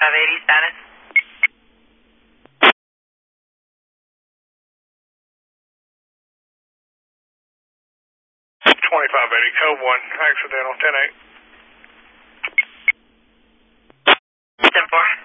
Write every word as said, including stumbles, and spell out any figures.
twenty-five eighty status. twenty-five eighty, code one, accidental, ten eight. ten four.